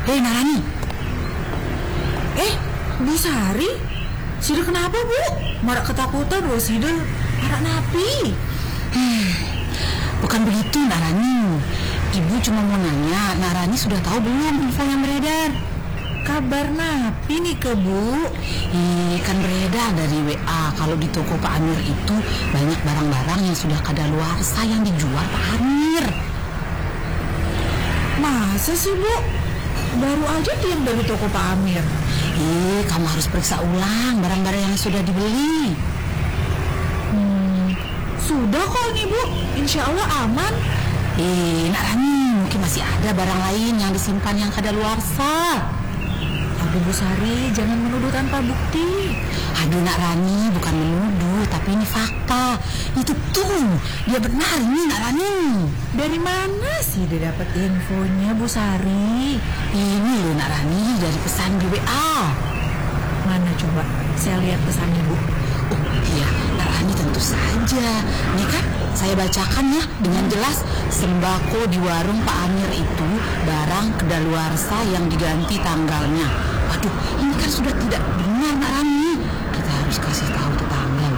Hei Narani. Bu Sari, Sida kenapa Bu? Marak ketakutan loh Sida. Marak napi. Bukan begitu Narani. Ibu cuma mau nanya, Narani sudah tahu belum info yang beredar? Kabar napi nih ke Bu? Kan beredar dari WA kalau di toko Pak Amir itu banyak barang-barang yang sudah kadaluarsa yang dijual Pak Amir. Masa sih Bu? Baru aja diam dari toko Pak Amir. Kamu harus periksa ulang barang-barang yang sudah dibeli. Sudah kok nih Bu, insya Allah aman. Nak Rani, mungkin masih ada barang lain yang disimpan yang kadaluarsa. Aduh Bu Sari, jangan menuduh tanpa bukti. Aduh Nak Rani, bukan menuduh, tapi ini fakta. Itu tuh, dia benar ini Nak Rani. Dari mana sih dia dapat infonya Bu Sari? Ini loh Nak Rani, dari pesan di WA. Mana coba, saya lihat pesannya Bu. Oh iya, Nak Rani tentu saja. Ini kan saya bacakan ya dengan jelas. Sembako di warung Pak Amir itu barang kedaluarsa yang diganti tanggalnya. Waduh, ini kan sudah tidak benar Nak Rani. Kita harus kasih tahu tetangga.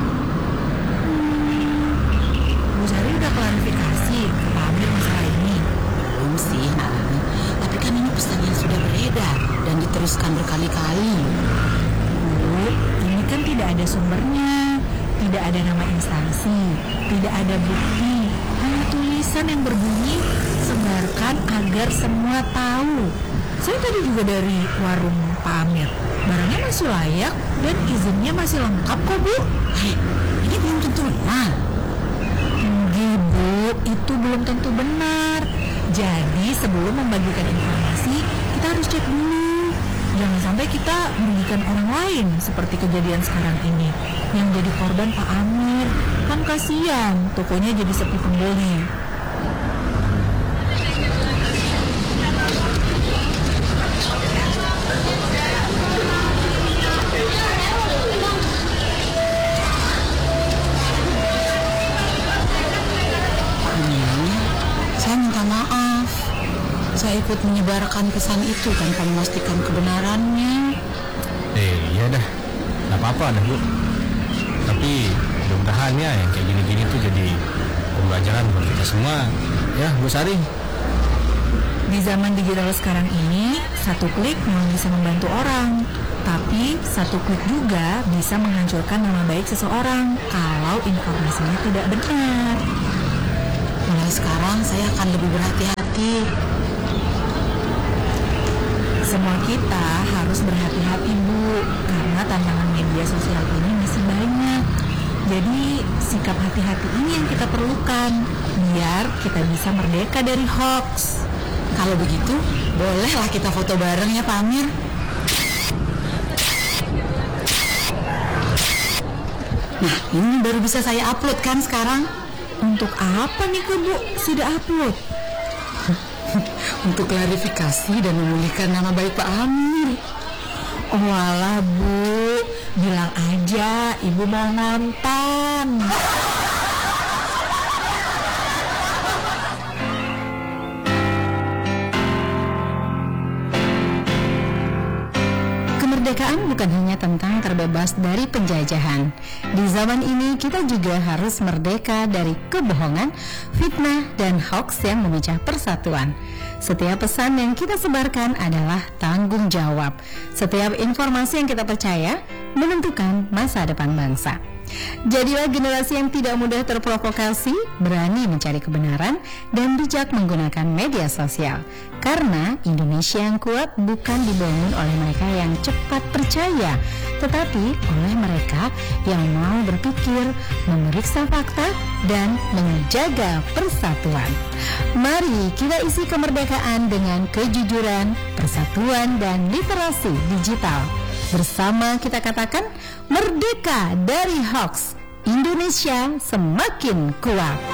Bu Sari udah klarifikasi ke Pak Amir masalah ini? Belum sih Nak Rani. Tapi kan ini pesan yang sudah beredar dan diteruskan berkali-kali. Bu, ini kan tidak ada sumbernya, tidak ada nama instansi, tidak ada bukti, hanya tulisan yang berbunyi sebarkan agar semua tahu. Saya tadi juga dari warung Pak Amir, barangnya masih layak dan izinnya masih lengkap kok Bu. Ini belum tentu benar. Bu, itu belum tentu benar. Jadi sebelum membagikan informasi, kita harus cek dulu. Jangan sampai kita merugikan orang lain seperti kejadian sekarang ini yang jadi korban Pak Amir. Kan kasihan, tokonya jadi sepi pembeli. Saya minta maaf. Saya ikut menyebarkan pesan itu tanpa memastikan kebenarannya. Iya dah, nggak apa-apa dah Bu. Tapi mudah-mudahan ya yang kayak gini-gini tuh jadi pembelajaran buat kita semua. Ya Bu Sari. Di zaman digital sekarang ini, satu klik memang bisa membantu orang. Tapi satu klik juga bisa menghancurkan nama baik seseorang kalau informasinya tidak benar. Mulai sekarang saya akan lebih berhati-hati. Semua kita harus berhati-hati Bu, karena tantangan media sosial ini masih banyak. Jadi sikap hati-hati ini yang kita perlukan biar kita bisa merdeka dari hoax. Kalau begitu, bolehlah kita foto bareng ya Pak Amir. Nah, ini baru bisa saya upload kan sekarang. Untuk apa nih Bu sudah upload? Untuk klarifikasi dan memulihkan nama baik Pak Amir. Oh alah Bu, bilang aja Ibu mau nonton. Kemerdekaan bukan hanya tentang terbebas dari penjajahan. Di zaman ini kita juga harus merdeka dari kebohongan, fitnah, dan hoaks yang memecah persatuan. Setiap pesan yang kita sebarkan adalah tanggung jawab. Setiap informasi yang kita percaya menentukan masa depan bangsa. Jadilah generasi yang tidak mudah terprovokasi, berani mencari kebenaran, dan bijak menggunakan media sosial. Karena Indonesia yang kuat bukan dibangun oleh mereka yang cepat percaya, tetapi oleh mereka yang mau berpikir, memeriksa fakta, dan menjaga persatuan. Mari kita isi kemerdekaan dengan kejujuran, persatuan, dan literasi digital. Bersama kita katakan, merdeka dari hoax, Indonesia semakin kuat.